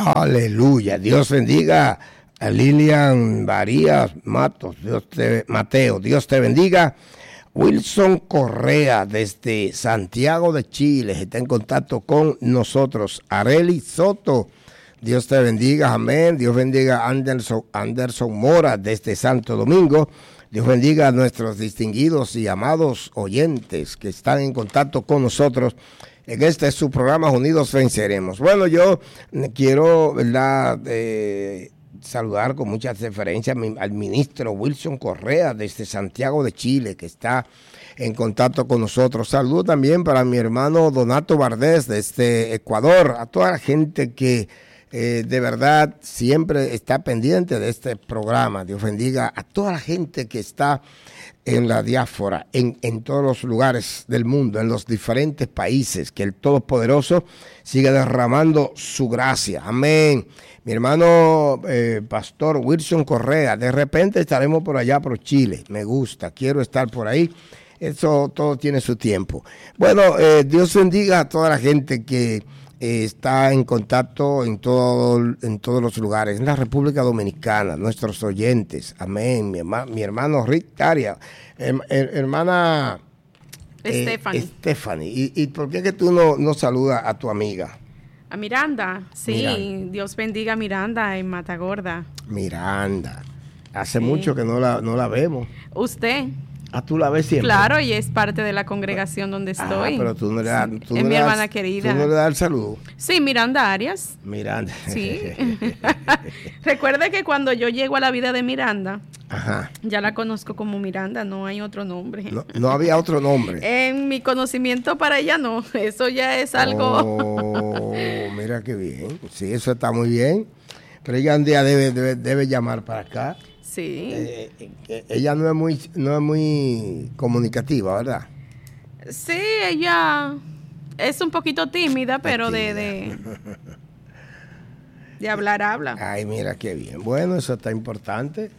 Aleluya. Dios bendiga a Lilian Varías Matos. Mateo, Dios te bendiga. Wilson Correa desde Santiago de Chile está en contacto con nosotros. Areli Soto, Dios te bendiga, amén. Dios bendiga a Anderson Mora desde Santo Domingo. Dios bendiga a nuestros distinguidos y amados oyentes que están en contacto con nosotros. En este es su programa Unidos Venceremos. Bueno, yo quiero, ¿verdad?, saludar con mucha deferencia al ministro Wilson Correa desde Santiago de Chile, que está en contacto con nosotros. Saludo también para mi hermano Donato Vardés desde Ecuador, a toda la gente que de verdad siempre está pendiente de este programa. Dios bendiga a toda la gente que está en la diáspora, en todos los lugares del mundo, en los diferentes países, que el Todopoderoso siga derramando su gracia. Amén. Mi hermano Pastor Wilson Correa, de repente estaremos por allá por Chile. Me gusta, quiero estar por ahí. Eso todo tiene su tiempo. Bueno, Dios bendiga a toda la gente que está en contacto en todos los lugares, en la República Dominicana, nuestros oyentes, amén, mi hermano Rick Taria, hermana Stephanie, ¿y por qué que tú no saludas a tu amiga? A Miranda, sí, Miranda. Dios bendiga a Miranda en Matagorda. Miranda, hace mucho que no la vemos. Usted. Ah, tú la ves siempre. Claro, y es parte de la congregación donde estoy. Pero tú no le das. Sí, es mi hermana querida. ¿Tú no le das el saludo? Sí, Miranda Arias. Miranda. Sí. Recuerde que cuando yo llego a la vida de Miranda, ajá, ya la conozco como Miranda, no hay otro nombre. No había otro nombre. En mi conocimiento para ella no, eso ya es algo. Oh, mira qué bien. Sí, eso está muy bien. Pero ella un día debe llamar para acá. Sí. Ella no es muy comunicativa, ¿verdad? Sí, ella es un poquito tímida, pero de hablar habla. Ay, mira qué bien. Bueno, eso está importante.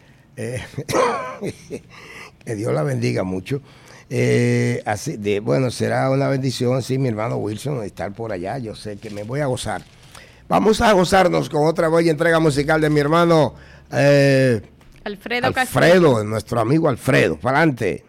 Que Dios la bendiga mucho. Bueno, será una bendición, sí, mi hermano Wilson, estar por allá. Yo sé que me voy a gozar. Vamos a gozarnos con otra bella entrega musical de mi hermano Alfredo, nuestro amigo Alfredo. Para adelante.